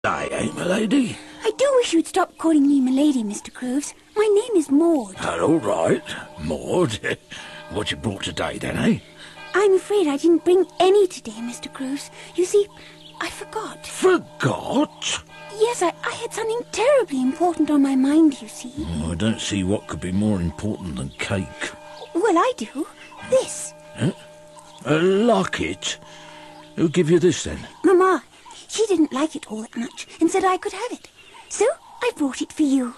Day, eh, my lady? I do wish you'd stop calling me milady, Mr. Groves. My name is Maud. All right, Maud. What you brought today, then, eh? I'm afraid I didn't bring any today, Mr. Groves. You see, I forgot. Forgot? Yes, I had something terribly important on my mind, you see. I don't see what could be more important than cake. Well, I do. This. Huh? A locket? Who give you this, then? Mamma, she didn't like it all that much and said I could have it. So I brought it for you.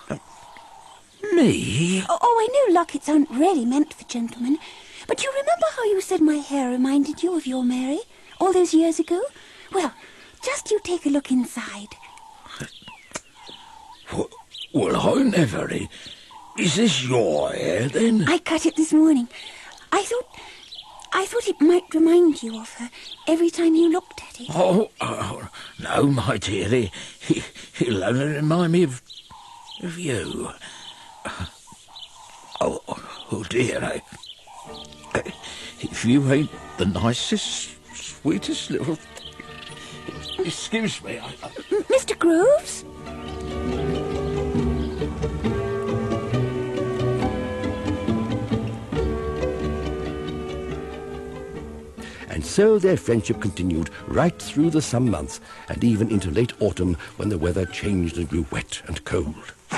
Me? Oh, I know lockets aren't really meant for gentlemen, but you remember how you said my hair reminded you of your Mary all those years ago? Well, just you take a look inside. Well, I never... Is this your hair, then? I cut it this morning. I thought it might remind you of her every time you looked at it. Oh, no, my dear. He'll only remind me of you. Oh dear. If you ain't the nicest, sweetest little... Excuse me. Mr. Groves? And so their friendship continued right through the summer months and even into late autumn when the weather changed and grew wet and cold.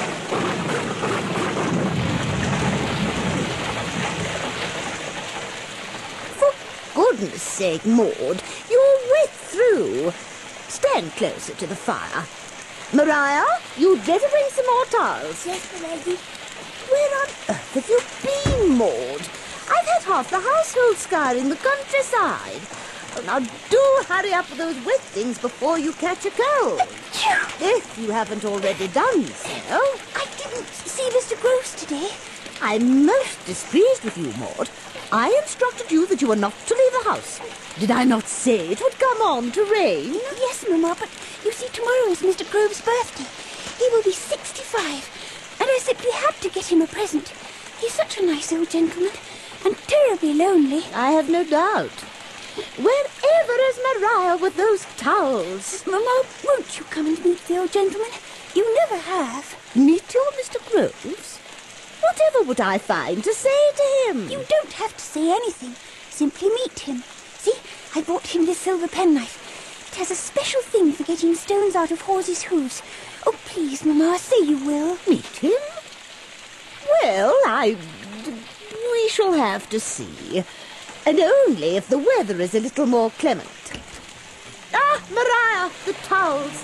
For goodness sake, Maud, you're wet through. Stand closer to the fire. Maria, you'd better bring some more towels. Yes, my lady. Where on earth have you been, Maud? I've had half the household scouring the countryside. Oh, now do hurry up with those wet things before you catch a cold. If you haven't already done so. I didn't see Mr. Groves today. I'm most displeased with you, Maud. I instructed you that you were not to leave the house. Did I not say it would come on to rain? Yes, Mamma, but you see, tomorrow is Mr. Groves' birthday. He will be 65, and I simply had to get him a present. He's such a nice old gentleman, and terribly lonely. I have no doubt. Wherever is Maria with those towels? Mamma, won't you come and meet the old gentleman? You never have. Meet your Mr. Groves? Whatever would I find to say to him? You don't have to say anything. Simply meet him. See, I brought him this silver penknife. It has a special thing for getting stones out of horses' hooves. Oh, please, Mamma, say you will. Meet him? Well, we shall have to see. And only if the weather is a little more clement. Ah, Maria, the towels.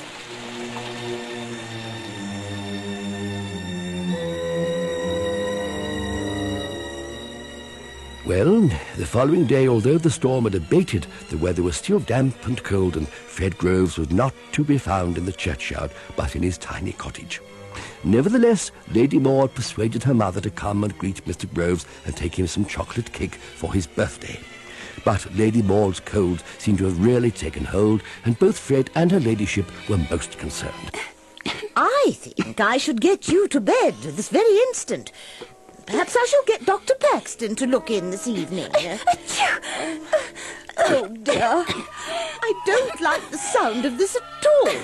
Well, the following day, although the storm had abated, the weather was still damp and cold, and Fred Groves was not to be found in the churchyard, but in his tiny cottage. Nevertheless, Lady Maud persuaded her mother to come and greet Mr. Groves and take him some chocolate cake for his birthday. But Lady Maud's cold seemed to have really taken hold, and both Fred and her ladyship were most concerned. I think I should get you to bed this very instant. Perhaps I shall get Dr. Paxton to look in this evening. Oh, dear. I don't like the sound of this at all.